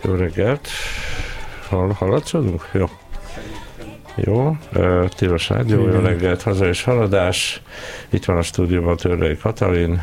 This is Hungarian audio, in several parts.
Jó reggelt! Hallatszódunk? Jó. Jó, Tilos Rádió, jó reggelt, haza és haladás. Itt van a stúdióban Törlei Katalin,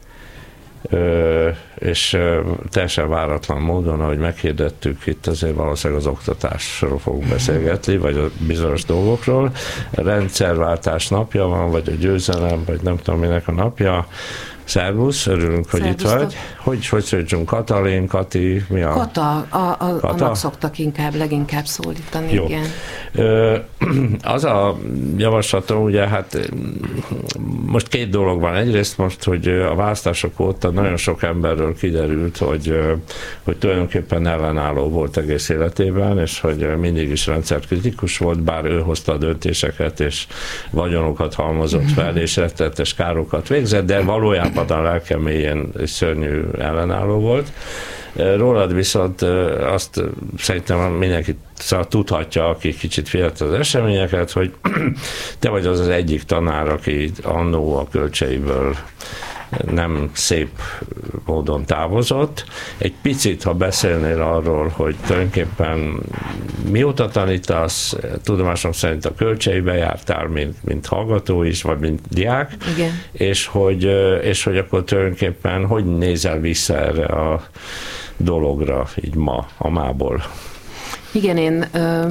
és teljesen váratlan módon, ahogy meghirdettük, itt azért valószínűleg az oktatásról fogunk beszélgetni, vagy a bizonyos dolgokról. A rendszerváltás napja van, vagy a győzelem, vagy nem tudom minek a napja. Szervusz, örülünk, hogy itt vagy. Hogy szólítsunk? Katalin, Kati, mi a... Kata, annak szoktak leginkább szólítani, jó. Igen. Az a javaslatom, ugye hát most két dolog van. Egyrészt most, hogy a választások óta nagyon sok emberről kiderült, hogy tulajdonképpen ellenálló volt egész életében, és hogy mindig is rendszerkritikus volt, bár ő hozta a döntéseket, és vagyonokat halmozott fel, és rettenetes károkat végzett, de valójában a lelke mélyén szörnyű ellenálló volt. Rólad viszont azt szerintem mindenki tudhatja, aki kicsit féltette az eseményeket, hogy te vagy az egyik tanár, aki annó a kölcseiből nem szép módon távozott. Egy picit, ha beszélnél arról, hogy tulajdonképpen mióta tanítasz, tudomásom szerint a Kölcseibe jártál, mint hallgató is, vagy mint diák, igen. És hogy akkor tulajdonképpen hogy nézel vissza erre a dologra, így a mából? Igen, én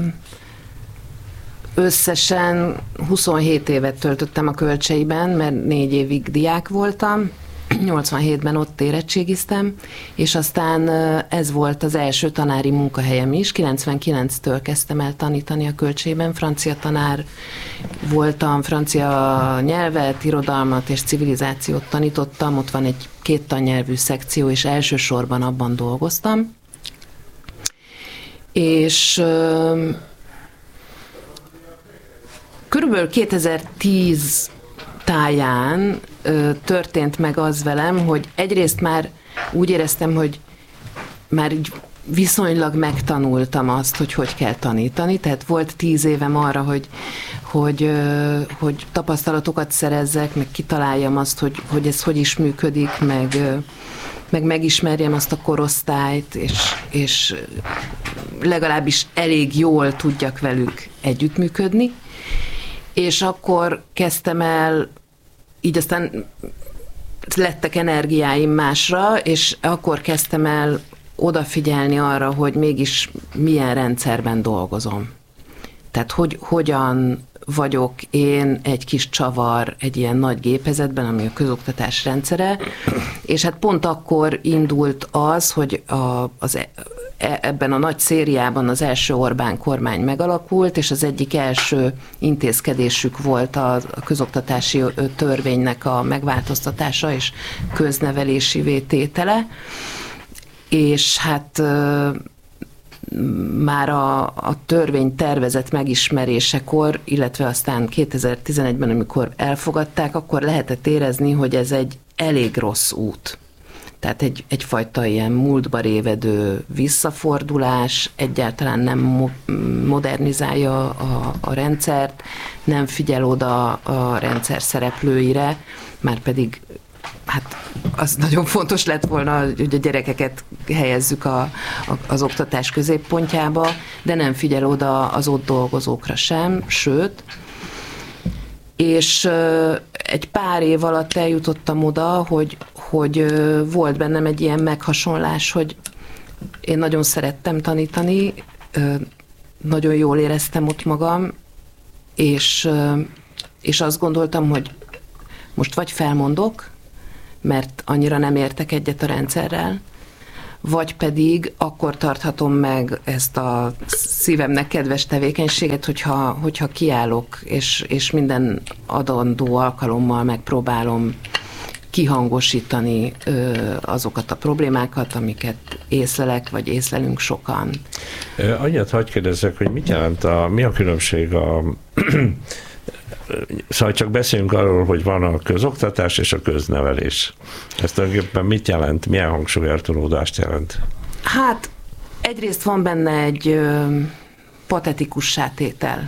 összesen 27 évet töltöttem a Kölcseiben, mert 4 évig diák voltam, 87-ben ott érettségiztem, és aztán ez volt az első tanári munkahelyem is. 99-től kezdtem el tanítani a Kölcseiben, francia tanár voltam, francia nyelvet, irodalmat és civilizációt tanítottam, ott van egy 2 tannyelvű szekció, és elsősorban abban dolgoztam. És körülbelül 2010 táján történt meg az velem, hogy egyrészt már úgy éreztem, hogy már így viszonylag megtanultam azt, hogy kell tanítani, tehát volt 10 évem arra, hogy tapasztalatokat szerezzek, meg kitaláljam azt, hogy ez hogy is működik, meg megismerjem azt a korosztályt, és legalábbis elég jól tudjak velük együttműködni. És akkor kezdtem el, így aztán lettek energiáim másra, és akkor kezdtem el odafigyelni arra, hogy mégis milyen rendszerben dolgozom. Tehát hogyan vagyok én egy kis csavar egy ilyen nagy gépezetben, ami a közoktatás rendszere, és hát pont akkor indult az, hogy ebben a nagy szériában az első Orbán kormány megalakult, és az egyik első intézkedésük volt a közoktatási törvénynek a megváltoztatása és köznevelési tétele, és hát már a törvény tervezett megismerésekor, illetve aztán 2011-ben, amikor elfogadták, akkor lehetett érezni, hogy ez egy elég rossz út. Tehát egyfajta ilyen múltba révedő visszafordulás, egyáltalán nem modernizálja a rendszert, nem figyel oda a rendszer szereplőire, már pedig hát az nagyon fontos lett volna, hogy a gyerekeket helyezzük az oktatás középpontjába, de nem figyel oda az ott dolgozókra sem, sőt. És egy pár év alatt eljutottam oda, hogy volt bennem egy ilyen meghasonlás, hogy én nagyon szerettem tanítani, nagyon jól éreztem ott magam, és azt gondoltam, hogy most vagy felmondok, mert annyira nem értek egyet a rendszerrel, vagy pedig akkor tarthatom meg ezt a szívemnek kedves tevékenységet, hogyha kiállok, és minden adandó alkalommal megpróbálom kihangosítani azokat a problémákat, amiket észlelek, vagy észlelünk sokan. Annyit hadd kérdezzek, hogy mit jelent mi a különbség Szóval csak beszéljünk arról, hogy van a közoktatás és a köznevelés. Ez tulajdonképpen mit jelent? Milyen hangsúlyeltolódást jelent? Hát egyrészt van benne egy patetikus sátétel.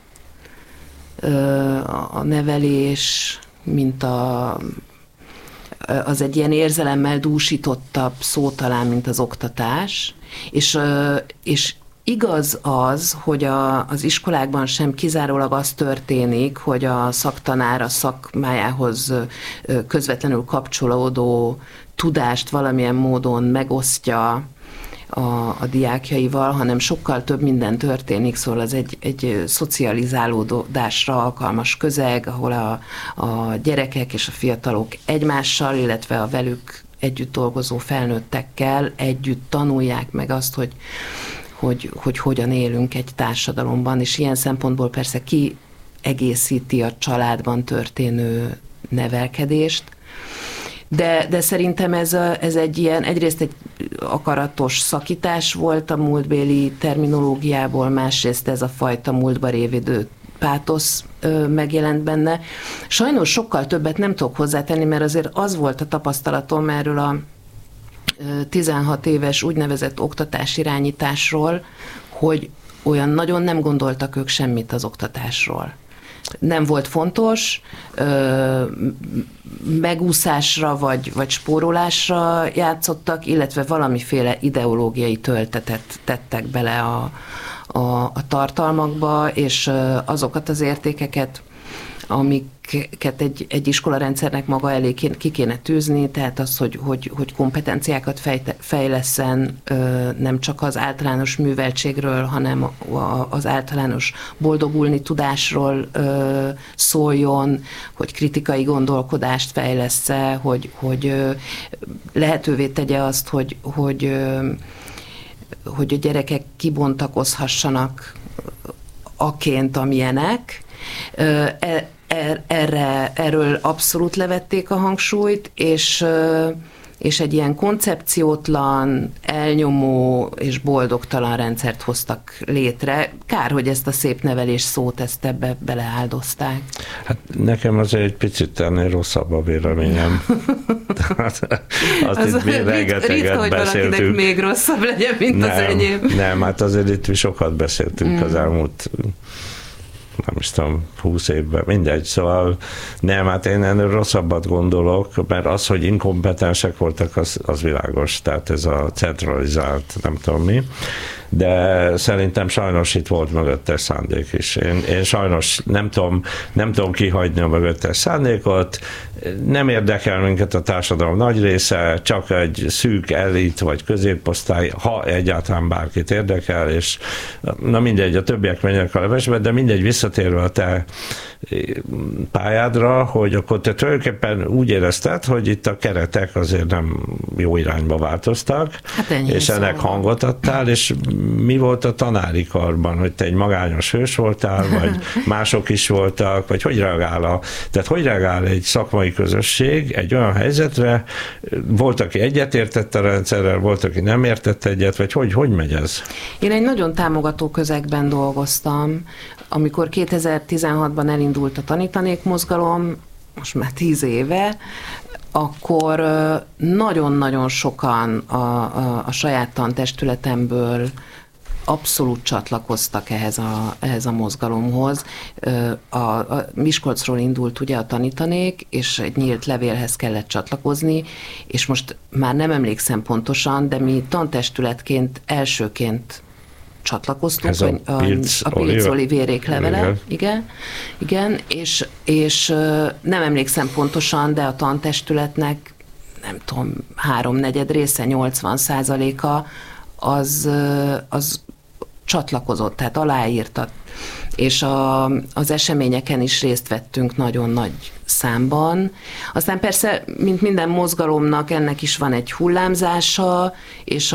A nevelés, mint az egy ilyen érzelemmel dúsítottabb szó talán, mint az oktatás, és igaz az, hogy az iskolákban sem kizárólag az történik, hogy a szaktanár a szakmájához közvetlenül kapcsolódó tudást valamilyen módon megosztja a diákjaival, hanem sokkal több minden történik, szóval az egy szocializálódásra alkalmas közeg, ahol a gyerekek és a fiatalok egymással, illetve a velük együtt dolgozó felnőttekkel együtt tanulják meg azt, hogy hogyan élünk egy társadalomban, és ilyen szempontból persze kiegészíti a családban történő nevelkedést, de szerintem ez egy ilyen, egyrészt egy akaratos szakítás volt a múltbéli terminológiából, másrészt ez a fajta múltba révidő pátosz megjelent benne. Sajnos sokkal többet nem tudok hozzátenni, mert azért az volt a tapasztalatom erről a 16 éves úgynevezett oktatásirányításról, hogy olyan nagyon nem gondoltak ők semmit az oktatásról. Nem volt fontos, megúszásra vagy spórolásra játszottak, illetve valamiféle ideológiai töltetet tettek bele a tartalmakba, és azokat az értékeket, amiket egy iskolarendszernek maga elé ki kéne tűzni, tehát az, hogy kompetenciákat fejlesszen, nem csak az általános műveltségről, hanem az általános boldogulni tudásról szóljon, hogy kritikai gondolkodást fejlessze, hogy lehetővé tegye azt, hogy a gyerekek kibontakozhassanak aként, amilyenek. Erről abszolút levették a hangsúlyt, és egy ilyen koncepciótlan, elnyomó és boldogtalan rendszert hoztak létre. Kár, hogy ezt a szép nevelés szót ebbe beleáldozták. Hát nekem azért egy picit ennél rosszabb a véleményem. Az ritka, hogy valakinek még rosszabb legyen, mint az enyém. Nem, hát azért itt sokat beszéltünk az elmúlt, nem is tudom, 20 évben, mindegy, szóval nem, hát én ennél rosszabbat gondolok, mert az, hogy inkompetensek voltak, az világos, tehát ez a centralizált, nem tudom mi, de szerintem sajnos itt volt mögöttes szándék is. Én sajnos nem tudom kihagyni a mögöttes szándékot, nem érdekel minket a társadalom nagy része, csak egy szűk elit vagy középosztály, ha egyáltalán bárkit érdekel, és na mindegy, a többiek menjenek a levesbe, de mindegy, visszatérve a te pályádra, hogy akkor te tulajdonképpen úgy érezted, hogy itt a keretek azért nem jó irányba változtak, hát és ennek hangot adtál, és mi volt a tanári karban, hogy te egy magányos hős voltál, vagy mások is voltak, vagy hogy reagál egy szakmai közösség egy olyan helyzetre, volt, aki egyetértett a rendszerrel, volt, aki nem értett egyet, vagy hogy megy ez? Én egy nagyon támogató közegben dolgoztam, amikor 2016-ban elindult a Tanítanék mozgalom, most már 10 éve, akkor nagyon-nagyon sokan a saját tantestületemből abszolút csatlakoztak ehhez a mozgalomhoz. A Miskolcról indult ugye a Tanítanék, és egy nyílt levélhez kellett csatlakozni, és most már nem emlékszem pontosan, de mi tantestületként elsőként csatlakoztunk, ez a Pilc Olivérék levele, igen, és nem emlékszem pontosan, de a tantestületnek, nem tudom, 3/4 része, 80%-a az csatlakozott, tehát aláírta. És az eseményeken is részt vettünk nagyon nagy számban. Aztán persze, mint minden mozgalomnak, ennek is van egy hullámzása, és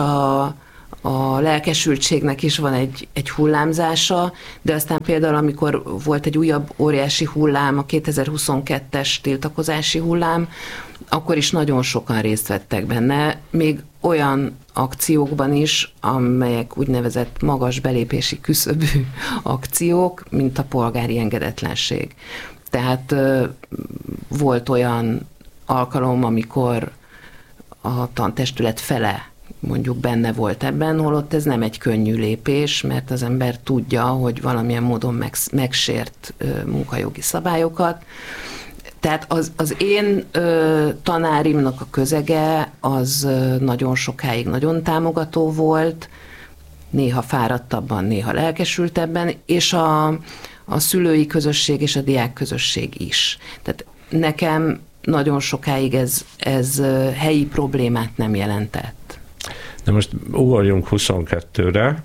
a lelkesültségnek is van egy hullámzása, de aztán például, amikor volt egy újabb óriási hullám, a 2022-es tiltakozási hullám, akkor is nagyon sokan részt vettek benne, még olyan akciókban is, amelyek úgynevezett magas belépési küszöbű akciók, mint a polgári engedetlenség. Tehát volt olyan alkalom, amikor a tantestület fele mondjuk benne volt ebben, holott ez nem egy könnyű lépés, mert az ember tudja, hogy valamilyen módon megsért munkajogi szabályokat. Tehát az én tanárimnak a közege az nagyon sokáig nagyon támogató volt, néha fáradtabban, néha lelkesültebben, és a szülői közösség és a diák közösség is. Tehát nekem nagyon sokáig ez helyi problémát nem jelentett. De most ugorjunk 22-re.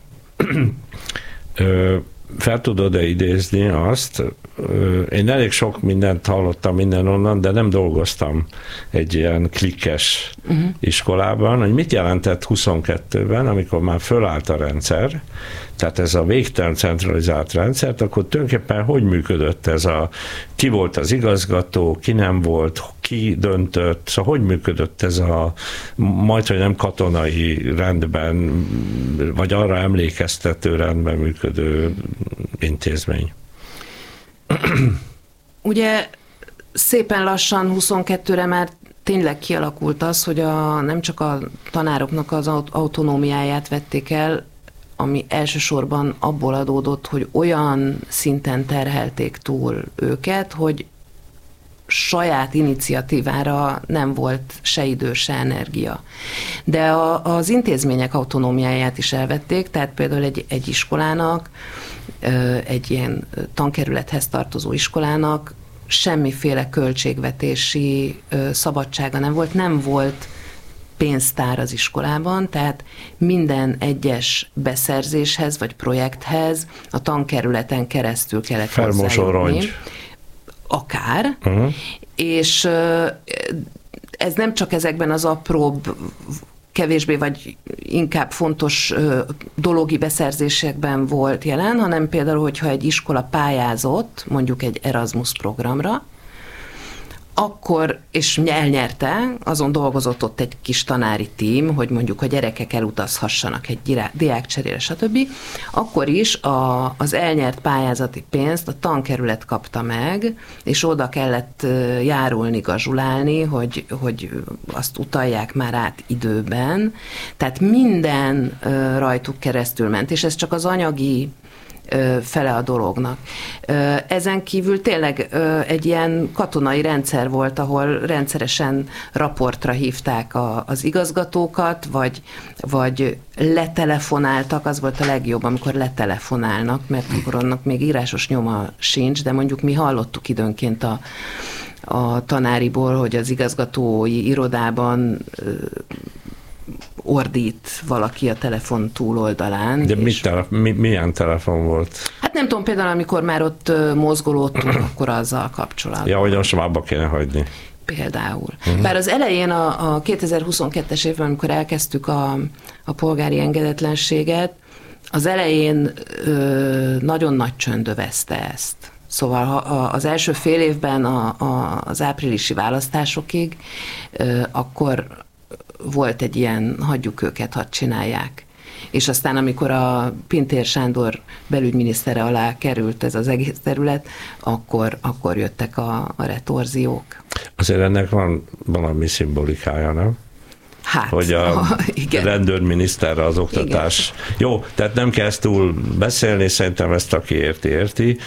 Fel tudod-e idézni azt, én elég sok mindent hallottam mindenonnan, de nem dolgoztam egy ilyen klikkes iskolában, hogy mit jelentett 22-ben, amikor már fölállt a rendszer, tehát ez a végtelen centralizált rendszert, akkor tulajdonképpen hogy működött ez ki volt az igazgató, ki nem volt, ki döntött, szóval hogy működött ez majdhogy nem katonai rendben, vagy arra emlékeztető rendben működő intézmény? Ugye szépen lassan 22-re már tényleg kialakult az, hogy nem csak a tanároknak az autonómiáját vették el, ami elsősorban abból adódott, hogy olyan szinten terhelték túl őket, hogy saját iniciatívára nem volt se idő, se energia. De az intézmények autonómiáját is elvették, tehát például egy iskolának, egy ilyen tankerülethez tartozó iskolának semmiféle költségvetési szabadsága nem volt pénztár az iskolában, tehát minden egyes beszerzéshez vagy projekthez a tankerületen keresztül kellett hozzájutni. Akár, és ez nem csak ezekben az apróbb, kevésbé vagy inkább fontos dologi beszerzésekben volt jelen, hanem például, hogyha egy iskola pályázott mondjuk egy Erasmus programra, akkor, és elnyerte, azon dolgozott ott egy kis tanári tím, hogy mondjuk a gyerekek elutazhassanak egy diákcserére, stb. Akkor is az elnyert pályázati pénzt a tankerület kapta meg, és oda kellett járulni, gazsulálni, hogy azt utalják már át időben. Tehát minden rajtuk keresztül ment, és ez csak az anyagi fele a dolognak. Ezen kívül tényleg egy ilyen katonai rendszer volt, ahol rendszeresen raportra hívták az igazgatókat, vagy letelefonáltak, az volt a legjobb, amikor letelefonálnak, mert akkor annak még írásos nyoma sincs, de mondjuk mi hallottuk időnként a tanáriból, hogy az igazgatói irodában ordít valaki a telefon túloldalán. De milyen telefon volt? Hát nem tudom, például amikor már ott mozgolódtunk, akkor azzal kapcsolatban. Ja, hogy most már abba kéne hagyni. Például. Bár az elején a 2022-es évben, amikor elkezdtük a polgári engedetlenséget, az elején nagyon nagy csönd övezte ezt. Szóval az első fél évben az áprilisi választásokig, akkor volt egy ilyen, hagyjuk őket, hadd csinálják. És aztán, amikor a Pintér Sándor belügyminisztere alá került ez az egész terület, akkor jöttek a retorziók. Azért ennek van valami szimbolikája, nem? Hát, hogy a rendőrminiszterre az oktatás. Igen. Jó, tehát nem kell ezt túl beszélni, szerintem ezt aki érti.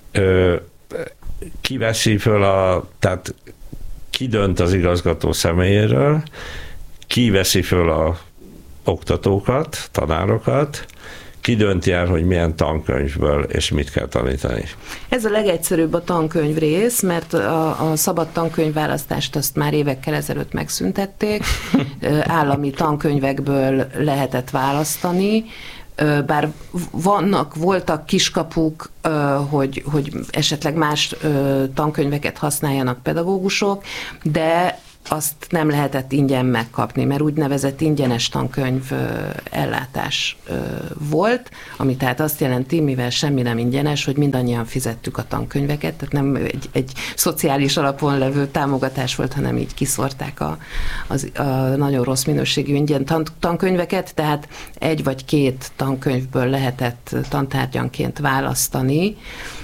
Ki veszi föl tehát ki dönt az igazgató személyéről, ki veszi föl a oktatókat, tanárokat, ki dönti el, hogy milyen tankönyvből és mit kell tanítani. Ez a legegyszerűbb a tankönyv rész, mert a szabad tankönyvválasztást azt már évekkel ezelőtt megszüntették, állami tankönyvekből lehetett választani, bár voltak kiskapuk, hogy esetleg más tankönyveket használjanak pedagógusok, de azt nem lehetett ingyen megkapni, mert úgynevezett ingyenes tankönyv ellátás volt, ami tehát azt jelenti, mivel semmi nem ingyenes, hogy mindannyian fizettük a tankönyveket, tehát nem egy szociális alapon levő támogatás volt, hanem így kiszórták a nagyon rossz minőségű ingyen tankönyveket, tehát egy vagy két tankönyvből lehetett tantárgyanként választani,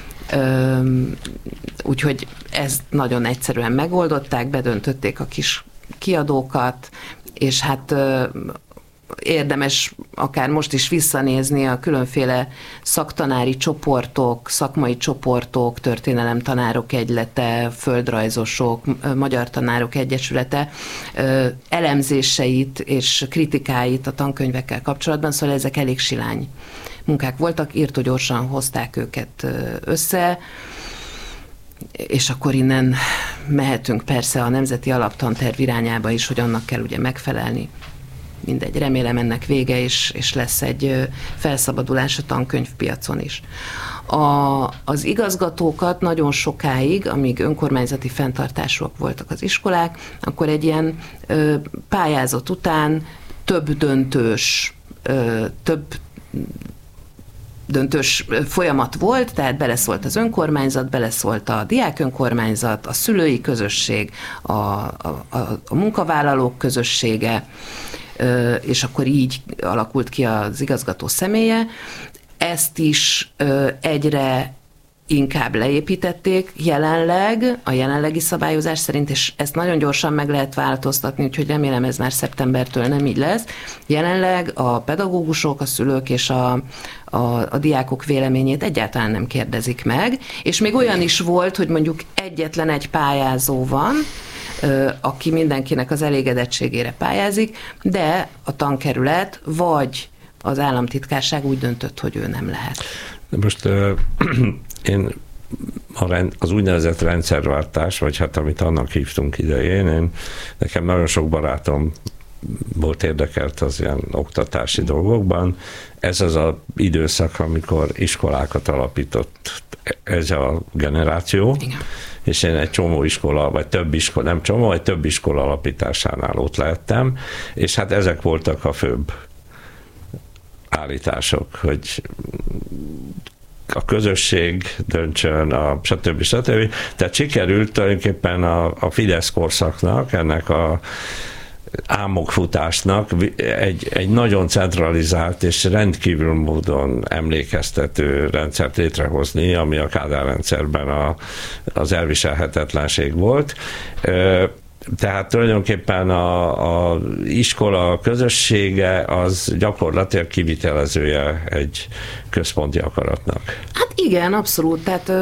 úgyhogy ezt nagyon egyszerűen megoldották, bedöntötték a kis kiadókat, és hát érdemes akár most is visszanézni a különféle szaktanári csoportok, szakmai csoportok, történelemtanárok egylete, földrajzosok, magyar tanárok egyesülete elemzéseit és kritikáit a tankönyvekkel kapcsolatban, szóval ezek elég silány munkák voltak, írtó gyorsan hozták őket össze, és akkor innen mehetünk persze a Nemzeti Alaptanterv irányába is, hogy annak kell ugye megfelelni. Mindegy, remélem ennek vége, és lesz egy felszabadulás a tankönyvpiacon is. Az igazgatókat nagyon sokáig, amíg önkormányzati fenntartásúak voltak az iskolák, akkor egy ilyen pályázat után több döntős folyamat volt, tehát beleszólt az önkormányzat, beleszólt a diákönkormányzat, a szülői közösség, a munkavállalók közössége, és akkor így alakult ki az igazgató személye. Ezt is egyre inkább leépítették jelenleg, a jelenlegi szabályozás szerint, és ezt nagyon gyorsan meg lehet változtatni, úgyhogy remélem ez már szeptembertől nem így lesz. Jelenleg a pedagógusok, a szülők és a diákok véleményét egyáltalán nem kérdezik meg, és még olyan is volt, hogy mondjuk egyetlen egy pályázó van, aki mindenkinek az elégedettségére pályázik, de a tankerület vagy az államtitkárság úgy döntött, hogy ő nem lehet. De most én az úgynevezett rendszerváltás, vagy hát amit annak hívtunk idején, nekem nagyon sok barátom volt érdekelt az ilyen oktatási dolgokban. Ez az az időszak, amikor iskolákat alapított ez a generáció, igen. És én egy csomó iskola, vagy több iskola, nem csomó, vagy több iskola alapításánál ott lehettem, és hát ezek voltak a főbb állítások, hogy a közösség döntsön, stb. Tehát sikerült tulajdonképpen a Fidesz korszaknak, ennek a álmokfutásnak egy nagyon centralizált és rendkívül módon emlékeztető rendszert létrehozni, ami a Kádár rendszerben az elviselhetetlenség volt. Tehát tulajdonképpen a iskola közössége az gyakorlatilag kivitelezője egy központi akaratnak. Hát igen, abszolút. Tehát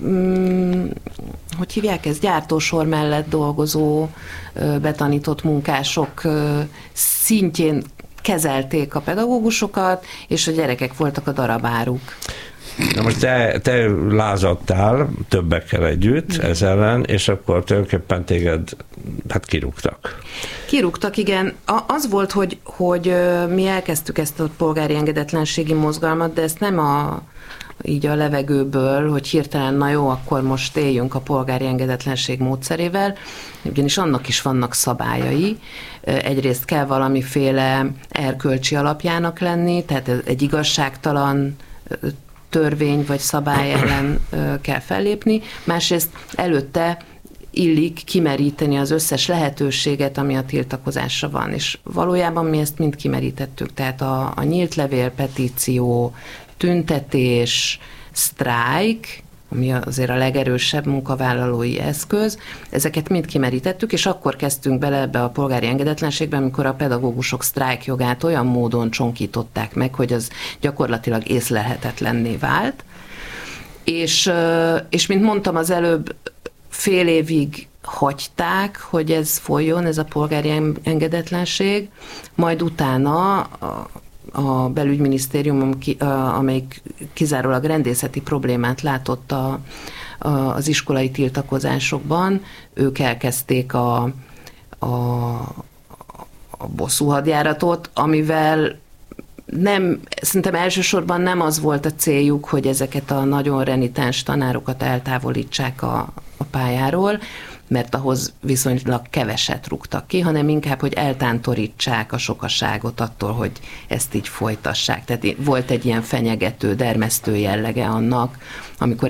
hogy hívják ezt, gyártósor mellett dolgozó, betanított munkások szintjén kezelték a pedagógusokat, és a gyerekek voltak a darabáruk. Na most te lázadtál többekkel együtt ez ellen, és akkor tulajdonképpen téged kirúgtak. Kirúgtak, igen. Az volt, hogy mi elkezdtük ezt a polgári engedetlenségi mozgalmat, de ezt nem így a levegőből, hogy hirtelen, na jó, akkor most éljünk a polgári engedetlenség módszerével, ugyanis annak is vannak szabályai. Egyrészt kell valamiféle erkölcsi alapjának lenni, tehát egy igazságtalan törvény vagy szabály ellen kell fellépni. Másrészt előtte illik kimeríteni az összes lehetőséget, ami a tiltakozásra van, és valójában mi ezt mind kimerítettük, tehát a nyílt levél, petíció, tüntetés, sztrájk, ami azért a legerősebb munkavállalói eszköz, ezeket mind kimerítettük, és akkor kezdtünk bele ebbe a polgári engedetlenségbe, amikor a pedagógusok sztrájkjogát olyan módon csonkították meg, hogy az gyakorlatilag észlelhetetlenné vált. És mint mondtam az előbb, fél évig hagyták, hogy ez folyjon, ez a polgári engedetlenség, majd utána a belügyminisztérium, amelyik kizárólag rendészeti problémát látott az iskolai tiltakozásokban, ők elkezdték a bosszúhadjáratot, amivel szerintem elsősorban nem az volt a céljuk, hogy ezeket a nagyon renitáns tanárokat eltávolítsák a pályáról, mert ahhoz viszonylag keveset rúgtak ki, hanem inkább, hogy eltántorítsák a sokaságot attól, hogy ezt így folytassák. Tehát volt egy ilyen fenyegető, dermesztő jellege annak, amikor